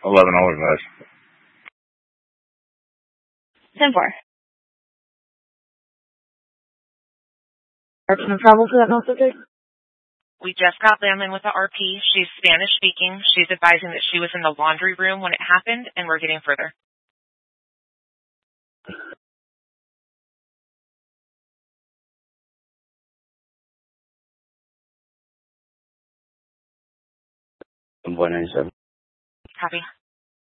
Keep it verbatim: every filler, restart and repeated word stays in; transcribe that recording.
eleven hours, guys. ten four. Are you travel to that no subject? We just got them in with the R P. She's Spanish speaking. She's advising that she was in the laundry room when it happened, and we're getting further. one ninety-seven. Copy.